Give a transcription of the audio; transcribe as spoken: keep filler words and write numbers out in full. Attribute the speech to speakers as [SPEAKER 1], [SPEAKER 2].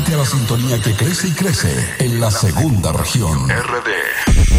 [SPEAKER 1] Únete a la sintonía que crece y crece en la segunda región. R D.